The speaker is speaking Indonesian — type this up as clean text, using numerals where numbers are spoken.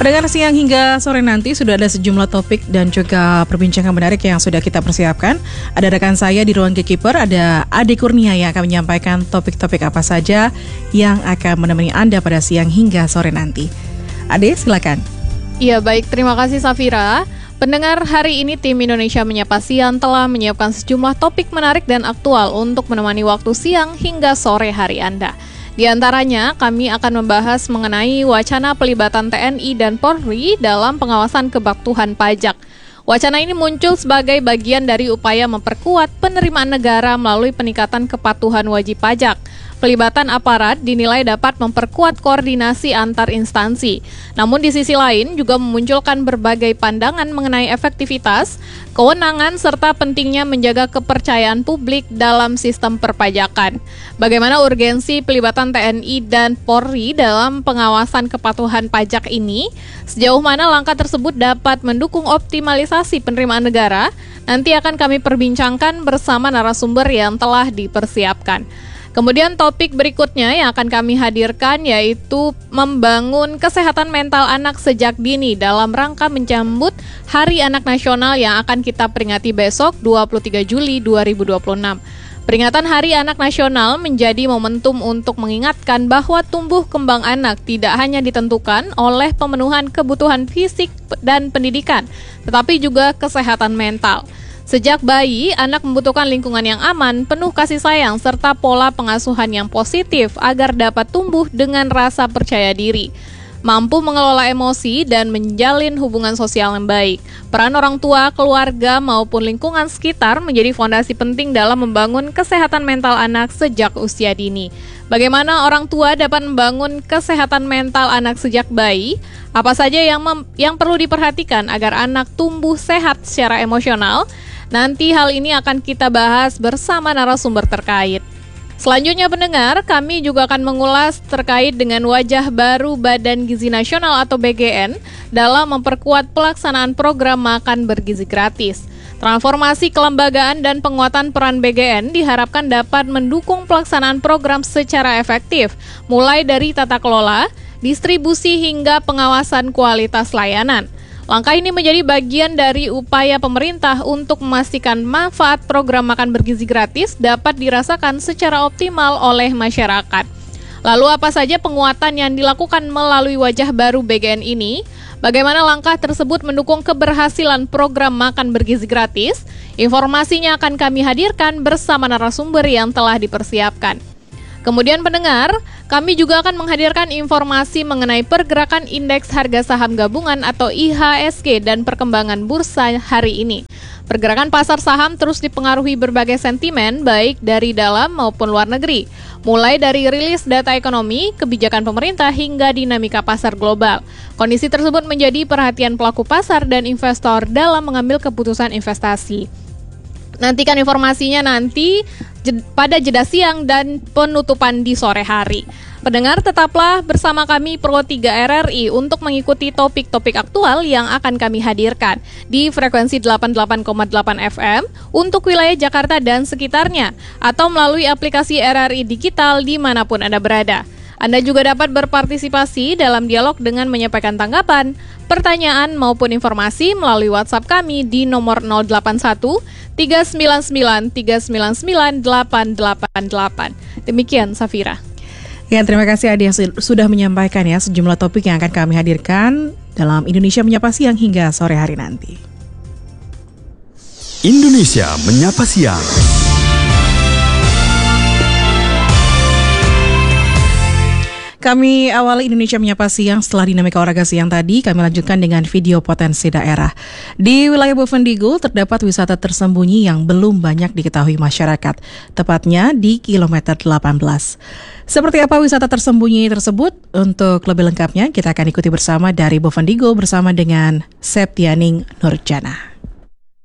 Pendengar siang hingga sore nanti sudah ada sejumlah topik dan juga perbincangan menarik yang sudah kita persiapkan. Ada rekan saya di ruang Gatekeeper, ada Ade Kurnia yang akan menyampaikan topik-topik apa saja yang akan menemani Anda pada siang hingga sore nanti. Ade, silakan. Iya, baik. Terima kasih, Safira. Pendengar, hari ini tim Indonesia Menyapa Siang telah menyiapkan sejumlah topik menarik dan aktual untuk menemani waktu siang hingga sore hari Anda. Di antaranya, kami akan membahas mengenai wacana pelibatan TNI dan Polri dalam pengawasan kepatuhan pajak. Wacana ini muncul sebagai bagian dari upaya memperkuat penerimaan negara melalui peningkatan kepatuhan wajib pajak. Pelibatan aparat dinilai dapat memperkuat koordinasi antar instansi. Namun di sisi lain juga memunculkan berbagai pandangan mengenai efektivitas, kewenangan, serta pentingnya menjaga kepercayaan publik dalam sistem perpajakan. Bagaimana urgensi pelibatan TNI dan Polri dalam pengawasan kepatuhan pajak ini? Sejauh mana langkah tersebut dapat mendukung optimalisasi penerimaan negara? Nanti akan kami perbincangkan bersama narasumber yang telah dipersiapkan. Kemudian topik berikutnya yang akan kami hadirkan yaitu membangun kesehatan mental anak sejak dini dalam rangka menyambut Hari Anak Nasional yang akan kita peringati besok 23 Juli 2026. Peringatan Hari Anak Nasional menjadi momentum untuk mengingatkan bahwa tumbuh kembang anak tidak hanya ditentukan oleh pemenuhan kebutuhan fisik dan pendidikan, tetapi juga kesehatan mental. Sejak bayi, anak membutuhkan lingkungan yang aman, penuh kasih sayang, serta pola pengasuhan yang positif agar dapat tumbuh dengan rasa percaya diri, mampu mengelola emosi, dan menjalin hubungan sosial yang baik. Peran orang tua, keluarga, maupun lingkungan sekitar menjadi fondasi penting dalam membangun kesehatan mental anak sejak usia dini. Bagaimana orang tua dapat membangun kesehatan mental anak sejak bayi? Apa saja yang perlu diperhatikan agar anak tumbuh sehat secara emosional? Nanti hal ini akan kita bahas bersama narasumber terkait. Selanjutnya pendengar, kami juga akan mengulas terkait dengan wajah baru Badan Gizi Nasional atau BGN dalam memperkuat pelaksanaan program makan bergizi gratis. Transformasi kelembagaan dan penguatan peran BGN diharapkan dapat mendukung pelaksanaan program secara efektif, mulai dari tata kelola, distribusi hingga pengawasan kualitas layanan. Langkah ini menjadi bagian dari upaya pemerintah untuk memastikan manfaat program makan bergizi gratis dapat dirasakan secara optimal oleh masyarakat. Lalu apa saja penguatan yang dilakukan melalui wajah baru BGN ini? Bagaimana langkah tersebut mendukung keberhasilan program makan bergizi gratis? Informasinya akan kami hadirkan bersama narasumber yang telah dipersiapkan. Kemudian pendengar, kami juga akan menghadirkan informasi mengenai pergerakan indeks harga saham gabungan atau IHSG dan perkembangan bursa hari ini. Pergerakan pasar saham terus dipengaruhi berbagai sentimen baik dari dalam maupun luar negeri, mulai dari rilis data ekonomi, kebijakan pemerintah hingga dinamika pasar global. Kondisi tersebut menjadi perhatian pelaku pasar dan investor dalam mengambil keputusan investasi. Nantikan informasinya nanti pada jeda siang dan penutupan di sore hari. Pendengar, tetaplah bersama kami Pro 3 RRI untuk mengikuti topik-topik aktual yang akan kami hadirkan di frekuensi 88,8 FM untuk wilayah Jakarta dan sekitarnya, atau melalui aplikasi RRI Digital dimanapun Anda berada. Anda juga dapat berpartisipasi dalam dialog dengan menyampaikan tanggapan, pertanyaan maupun informasi melalui WhatsApp kami di nomor 081 399 399 888. Demikian, Safira. Ya, terima kasih Adi yang sudah menyampaikan ya sejumlah topik yang akan kami hadirkan dalam Indonesia Menyapa Siang hingga sore hari nanti. Indonesia Menyapa Siang. Kami awali Indonesia Menyapa Siang setelah dinamika olahraga siang tadi. Kami lanjutkan dengan video potensi daerah. Di wilayah Bovendigul terdapat wisata tersembunyi yang belum banyak diketahui masyarakat, tepatnya di kilometer 18. Seperti apa wisata tersembunyi tersebut? Untuk lebih lengkapnya kita akan ikuti bersama dari Bovendigul bersama dengan Septianing Nurjana.